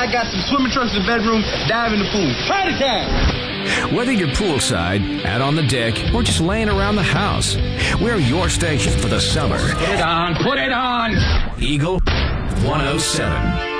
I got some swimming trunks in the bedroom, dive in the pool. Party time! Whether you're poolside, out on the deck, or just laying around the house, we're your station for the summer. Put it on! Put it on! Eagle 107.